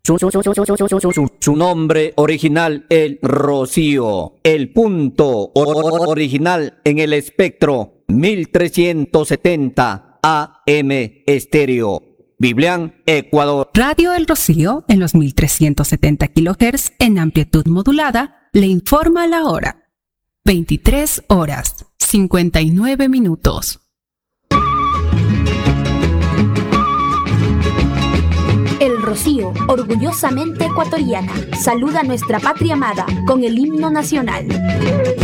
Su nombre original, el Rocío. El punto original en el espectro, 1370 AM estéreo. Biblián, Ecuador. Radio El Rocío, en los 1370 kHz en amplitud modulada, le informa la hora. 23 horas, 59 minutos. El Rocío, orgullosamente ecuatoriana, saluda a nuestra patria amada con el himno nacional.